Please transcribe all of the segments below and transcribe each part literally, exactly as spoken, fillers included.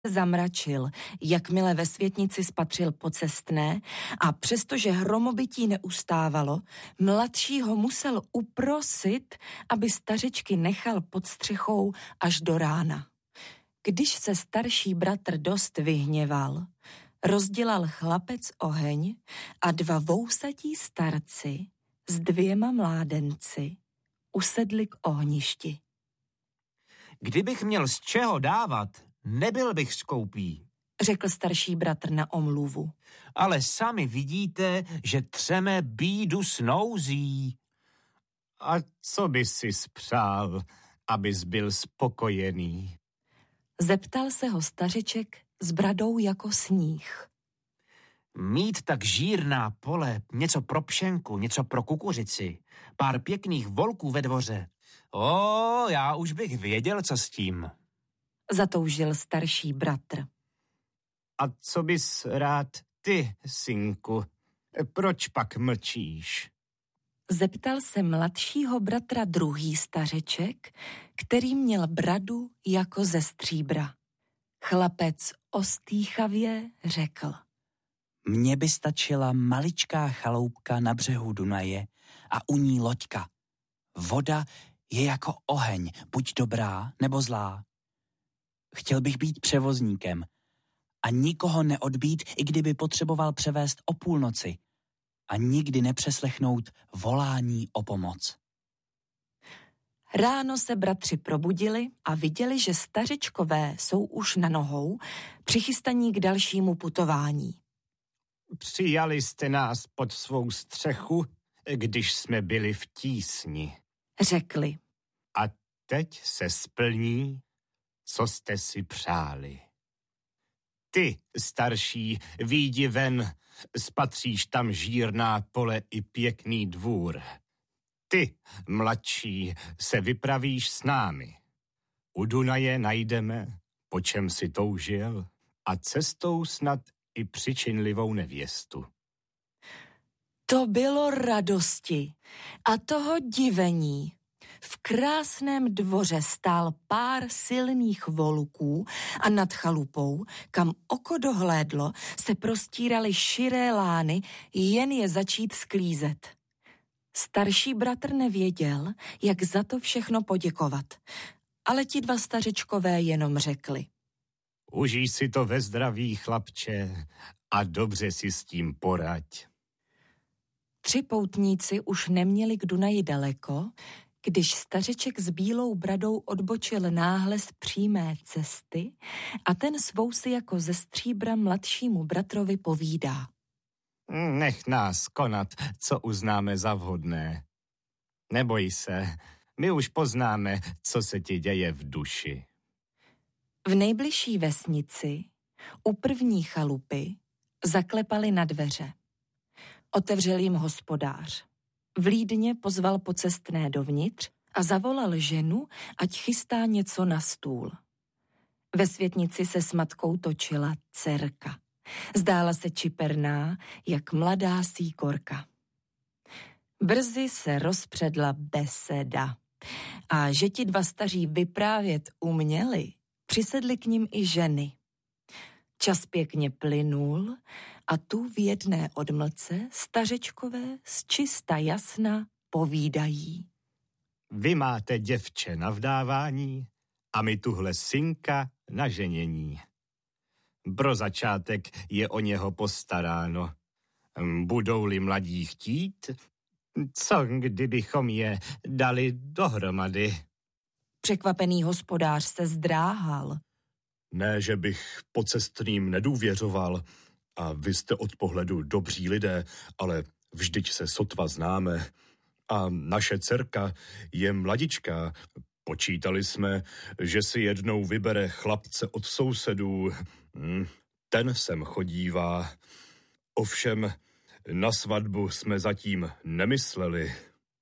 zamračil, jakmile ve světnici spatřil pocestné a přestože hromobytí neustávalo, mladšího musel uprosit, aby stařečky nechal pod střechou až do rána. Když se starší bratr dost vyhněval, rozdělal chlapec oheň a dva vousatí starci s dvěma mládenci usedli k ohništi. Kdybych měl z čeho dávat, nebyl bych skoupý, řekl starší bratr na omluvu. Ale sami vidíte, že třeme bídu s nouzí. A co by si spřál, abys byl spokojený? Zeptal se ho stařeček s bradou jako sníh. Mít tak žírná pole, něco pro pšenku, něco pro kukuřici, pár pěkných volků ve dvoře. O, já už bych věděl, co s tím. Zatoužil starší bratr. A co bys rád ty, synku? Proč pak mlčíš? Zeptal se mladšího bratra druhý stařeček, který měl bradu jako ze stříbra. Chlapec ostýchavě řekl. Mně by stačila maličká chaloupka na břehu Dunaje a u ní loďka. Voda je jako oheň, buď dobrá nebo zlá. Chtěl bych být převozníkem a nikoho neodbít, i kdyby potřeboval převést o půlnoci a nikdy nepřeslechnout volání o pomoc. Ráno se bratři probudili a viděli, že stařečkové jsou už na nohou, přichystaní k dalšímu putování. Přijali jste nás pod svou střechu, když jsme byli v tísni. Řekli. A teď se splní, co jste si přáli. Ty, starší, výjdi ven, spatříš tam žírná pole i pěkný dvůr. Ty, mladší, se vypravíš s námi. U Dunaje najdeme, po čem si toužil, a cestou snad i přičinlivou nevěstu. To bylo radosti a toho divení. V krásném dvoře stál pár silných volků a nad chalupou, kam oko dohlédlo, se prostíraly širé lány, jen je začít sklízet. Starší bratr nevěděl, jak za to všechno poděkovat, ale ti dva stařečkové jenom řekli. Užij si to ve zdraví, chlapče, a dobře si s tím poraď. Tři poutníci už neměli k Dunaji daleko, když stařeček s bílou bradou odbočil náhle z přímé cesty a ten svou si jako ze stříbra mladšímu bratrovi povídá. Nech nás konat, co uznáme za vhodné. Neboj se, my už poznáme, co se ti děje v duši. V nejbližší vesnici, u první chalupy, zaklepali na dveře. Otevřel jim hospodář. Vlídně pozval pocestné dovnitř a zavolal ženu, ať chystá něco na stůl. Ve světnici se s matkou točila dcerka. Zdála se čiperná, jak mladá síkorka. Brzy se rozpředla beseda. A že ti dva staří vyprávět uměli, přisedly k nim i ženy. Čas pěkně plynul a tu v jedné odmlce stařečkové z čista jasna povídají. Vy máte děvče na vdávání a my tuhle synka na ženění. Pro začátek je o něho postaráno. Budou-li mladí chtít, co kdybychom je dali dohromady? Překvapený hospodář se zdráhal. Ne, že bych pocestným nedůvěřoval, a vy jste od pohledu dobří lidé, ale vždyť se sotva známe. A naše dcerka je mladička. Počítali jsme, že si jednou vybere chlapce od sousedů. Ten sem chodívá. Ovšem, na svatbu jsme zatím nemysleli.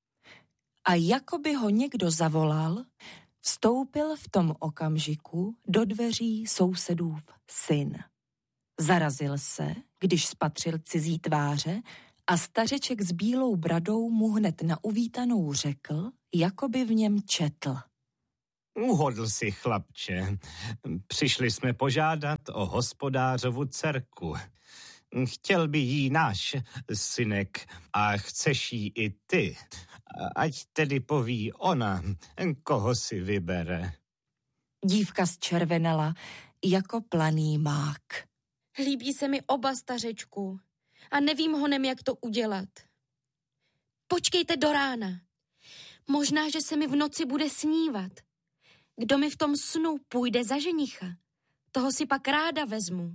A jako by ho někdo zavolal, vstoupil v tom okamžiku do dveří sousedův syn. Zarazil se, když spatřil cizí tváře, a stařeček s bílou bradou mu hned na uvítanou řekl, jako by v něm četl. Uhodl si, chlapče. Přišli jsme požádat o hospodářovu dcerku. Chtěl by jí náš synek a chceš jí i ty. Ať tedy poví ona, koho si vybere. Dívka zčervenala jako planý mák. Líbí se mi oba, stařečku, a nevím honem, jak to udělat. Počkejte do rána. Možná, že se mi v noci bude snívat. Kdo mi v tom snu půjde za ženicha, toho si pak ráda vezmu.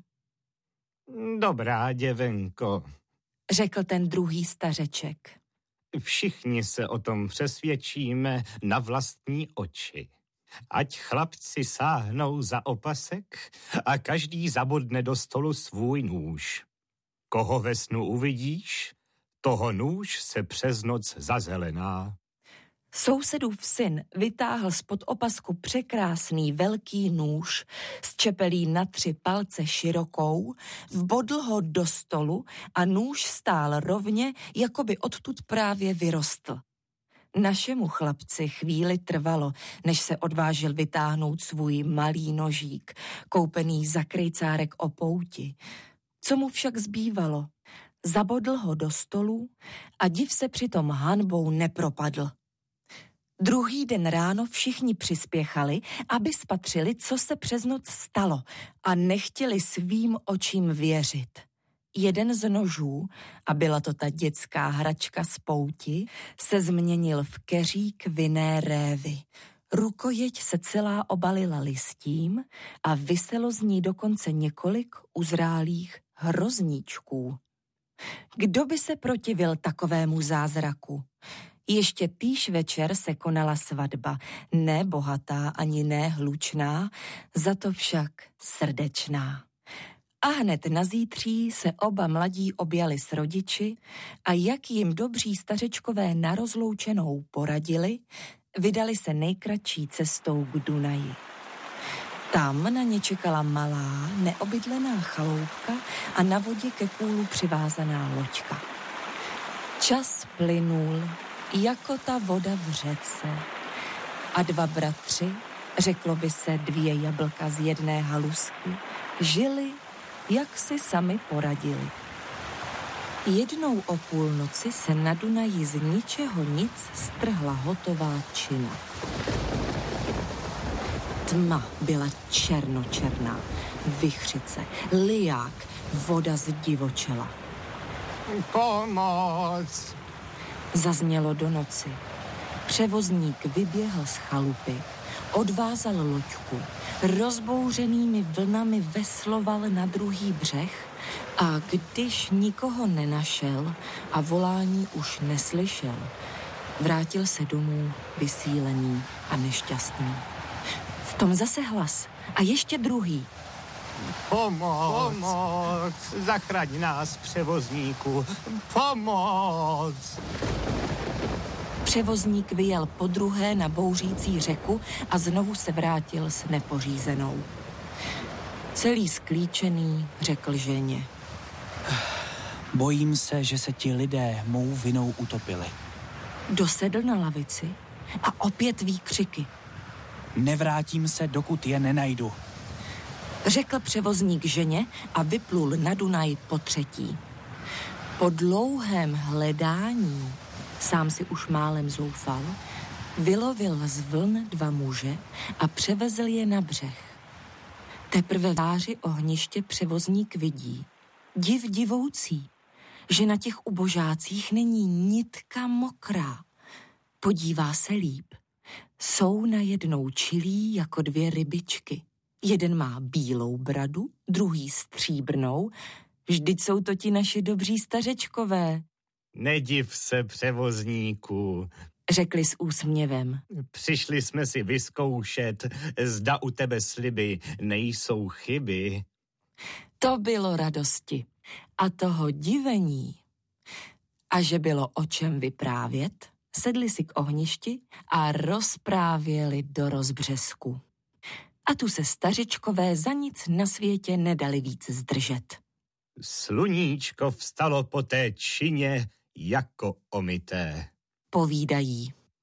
Dobrá, děvenko, řekl ten druhý stařeček. Všichni se o tom přesvědčíme na vlastní oči. Ať chlapci sáhnou za opasek a každý zabodne do stolu svůj nůž. Koho ve snu uvidíš, toho nůž se přes noc zazelená. Sousedův syn vytáhl spod opasku překrásný velký nůž s čepelí na tři palce širokou, vbodl ho do stolu a nůž stál rovně, jako by odtud právě vyrostl. Našemu chlapci chvíli trvalo, než se odvážil vytáhnout svůj malý nožík, koupený za krejcárek o pouti. Co mu však zbývalo? Zabodl ho do stolu a div se přitom hanbou nepropadl. Druhý den ráno všichni přispěchali, aby spatřili, co se přes noc stalo, a nechtěli svým očím věřit. Jeden z nožů, a byla to ta dětská hračka z pouti, se změnil v keřík vinné révy. Rukojeť se celá obalila listím a viselo z ní dokonce několik uzrálých hrozníčků. Kdo by se protivil takovému zázraku? Ještě týž večer se konala svatba, ne bohatá ani ne hlučná, za to však srdečná. A hned nazítří se oba mladí objali s rodiči a jak jim dobří stařečkové na rozloučenou poradili, vydali se nejkratší cestou k Dunaji. Tam na ně čekala malá, neobydlená chaloupka a na vodě ke kůlu přivázaná loďka. Čas plynul jako ta voda v řece a dva bratři, řeklo by se dvě jablka z jedné halusky, žili, jak si sami poradili. Jednou o půlnoci se na Dunaji z ničeho nic strhla hotová čina. Tma byla černočerná, vichřice, liják, voda zdivočela. Pomoc! Zaznělo do noci. Převozník vyběhl z chalupy, odvázal loďku, rozbouřenými vlnami vesloval na druhý břeh a když nikoho nenašel a volání už neslyšel, vrátil se domů vysílený a nešťastný. V tom zase hlas a ještě druhý. Pomoc! Pomoc! Zachraň nás, převozníku! Pomoc! Převozník vyjel podruhé na bouřící řeku a znovu se vrátil s nepořízenou. Celý sklíčený řekl ženě. Bojím se, že se ti lidé mou vinou utopili. Dosedl na lavici a opět výkřiky. Nevrátím se, dokud je nenajdu. Řekl převozník ženě a vyplul na Dunaj po třetí. Po dlouhém hledání, sám si už málem zoufal, vylovil z vln dva muže a převezl je na břeh. Teprve v záři ohniště převozník vidí, div divoucí, že na těch ubožácích není nitka mokrá. Podívá se líp. Jsou najednou čilí jako dvě rybičky. Jeden má bílou bradu, druhý stříbrnou. Vždyť jsou to ti naši dobří stařečkové. Nediv se, převozníku, řekli s úsměvem. Přišli jsme si vyzkoušet, zda u tebe sliby nejsou chyby. To bylo radosti a toho divení. A že bylo o čem vyprávět, sedli si k ohništi a rozprávěli do rozbřesku. A tu se stařečkové za nic na světě nedali víc zdržet. Sluníčko vstalo po té čině jako omyté. Povídají.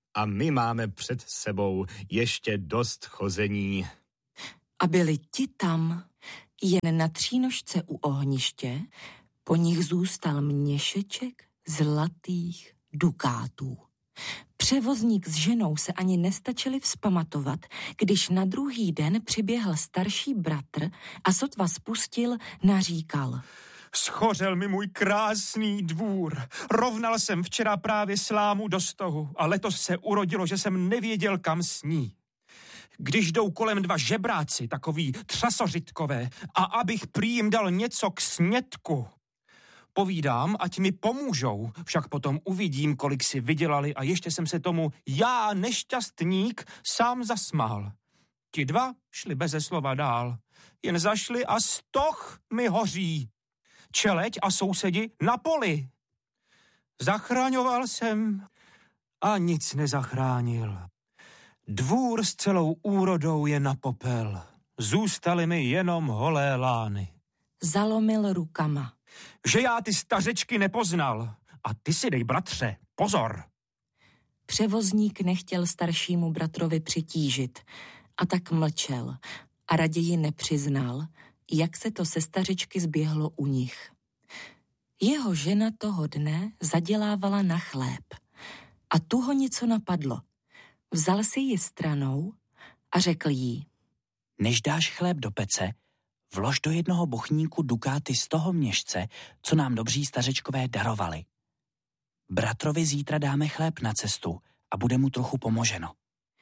a my máme před sebou ještě dost chození. A byli ti tam, jen na třínožce u ohniště, po nich zůstal měšeček zlatých dukátů. Převozník s ženou se ani nestačili vzpamatovat, když na druhý den přiběhl starší bratr a sotva spustil, naříkal. Schořel mi můj krásný dvůr. Rovnal jsem včera právě slámu do stohu a letos se urodilo, že jsem nevěděl, kam s ní. Když jdou kolem dva žebráci, takový třasořitkové, a abych prý jim dal něco k snědku. Povídám, ať mi pomůžou, však potom uvidím, kolik si vydělali a ještě jsem se tomu já, nešťastník, sám zasmál. Ti dva šli beze slova dál, jen zašli a stoh mi hoří. Čeleď a sousedi na poli. Zachraňoval jsem a nic nezachránil. Dvůr s celou úrodou je na popel. Zůstaly mi jenom holé lány. Zalomil rukama. Že já ty stařečky nepoznal. A ty si dej, bratře, pozor. Převozník nechtěl staršímu bratrovi přitížit a tak mlčel a raději nepřiznal, jak se to se stařečky zběhlo u nich. Jeho žena toho dne zadělávala na chléb a tu ho něco napadlo. Vzal si ji stranou a řekl jí. Než dáš chléb do pece, vlož do jednoho bochníku dukáty z toho měšce, co nám dobří stařečkové darovali. Bratrovi zítra dáme chléb na cestu a bude mu trochu pomoženo.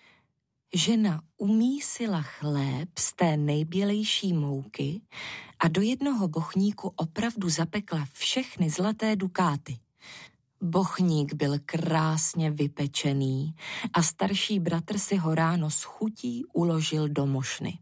Žena umísila chléb z té nejbělejší mouky a do jednoho bochníku opravdu zapekla všechny zlaté dukáty. Bochník byl krásně vypečený a starší bratr si ho ráno s chutí uložil do mošny.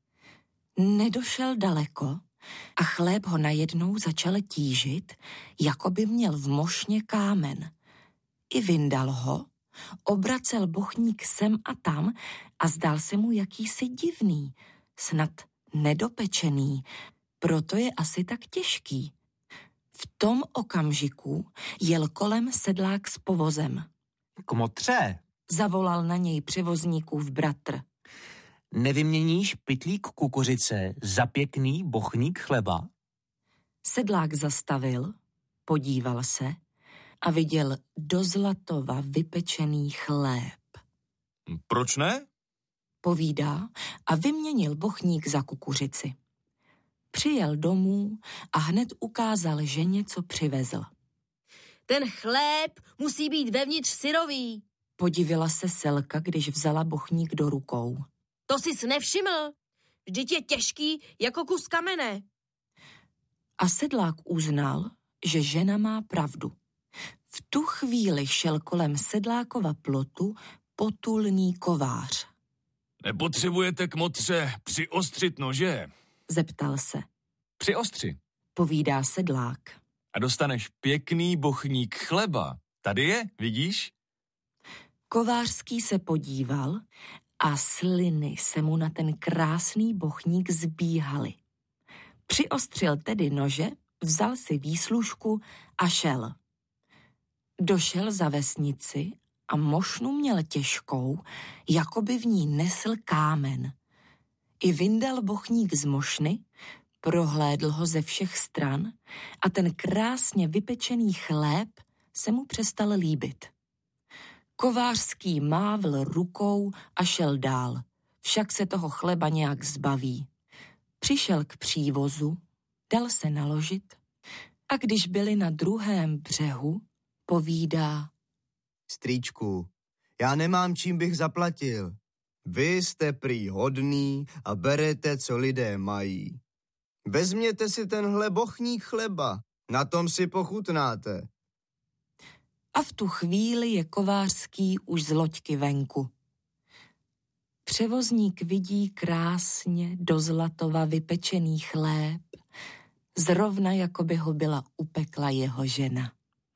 Nedošel daleko a chléb ho najednou začal tížit, jako by měl v mošně kámen. I vyndal ho, obracel bochník sem a tam a zdál se mu jakýsi divný, snad nedopečený, proto je asi tak těžký. V tom okamžiku jel kolem sedlák s povozem. Kmotře, Zavolal na něj převozníkův bratr. Nevyměníš pytlík kukuřice za pěkný bochník chleba? Sedlák zastavil, podíval se a viděl do zlatova vypečený chléb. Proč ne? Povídá a vyměnil bochník za kukuřici. Přijel domů a hned ukázal ženě, co přivezl. Ten chléb musí být vevnitř syrový. Podivila se Selka, když vzala bochník do rukou. To jsi nevšiml. Vždyť je těžký jako kus kamene. A sedlák uznal, že žena má pravdu. V tu chvíli šel kolem sedlákova plotu potulný kovář. Nepotřebujete, kmotře, přiostřit nože? Zeptal se. Přiostři. Povídá sedlák. A dostaneš pěkný bochník chleba. Tady je, vidíš? Kovářský se podíval a sliny se mu na ten krásný bochník zbíhaly. Přiostřil tedy nože, vzal si výslužku a šel. Došel za vesnici a mošnu měl těžkou, jako by v ní nesl kámen. I vyndal bochník z mošny, prohlédl ho ze všech stran a ten krásně vypečený chléb se mu přestal líbit. Kovářský mávl rukou a šel dál, však se toho chleba nějak zbaví. Přišel k přívozu, dal se naložit a když byli na druhém břehu, povídá. Strýčku, já nemám čím bych zaplatil. Vy jste prý hodný a berete, co lidé mají. Vezměte si tenhle bochník chleba, na tom si pochutnáte. A v tu chvíli je Kovářský už z loďky venku. Převozník vidí krásně do zlatova vypečený chléb, zrovna jako by ho byla upekla jeho žena.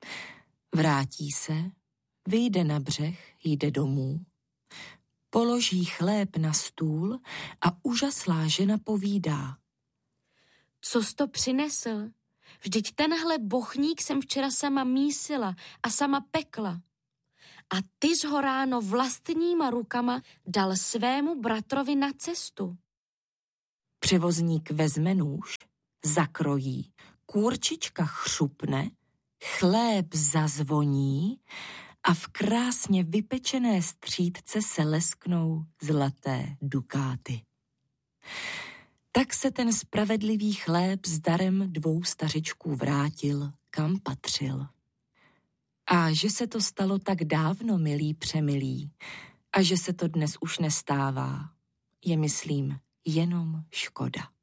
Vrátí se, vyjde na břeh, jde domů, položí chléb na stůl a úžaslá žena povídá. Co jsi to přinesl? Vždyť tenhle bochník jsem včera sama mísila a sama pekla. a ty ho ráno vlastníma rukama dal svému bratrovi na cestu. Převozník vezme nůž, zakrojí, kůrčička chřupne, chléb zazvoní a v krásně vypečené střídce se lesknou zlaté dukáty. Tak se ten spravedlivý chléb s darem dvou stařečků vrátil, kam patřil. A že se to stalo tak dávno, milí přemilí, a že se to dnes už nestává, je, myslím, jenom škoda.